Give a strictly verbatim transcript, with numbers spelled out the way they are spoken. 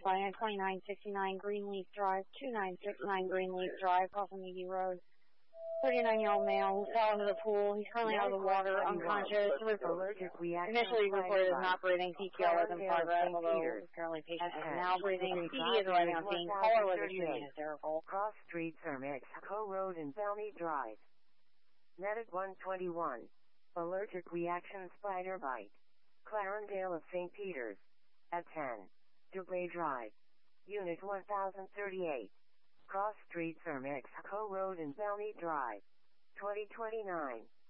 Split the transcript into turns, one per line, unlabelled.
responding at twenty-nine sixty-nine Greenleaf Drive, two nine six nine Greenleaf Drive, Crossing Meady Road. thirty-nine-year-old male fell into the pool. He's currently out of the water, unconscious. Was initially reported as not breathing. P Q R was in progress, although apparently patient is now breathing. P D is arriving on scene. Caller was extremely hysterical.
Cross Streets are Mexico Road and Valley Drive. Medic one twenty-one. Allergic reaction spider bite. Clarendale of Saint Peter's. At ten. Dubray Drive. Unit one thousand thirty-eight. Cross Streets are Mexico Road and Valley Drive. twenty twenty-nine.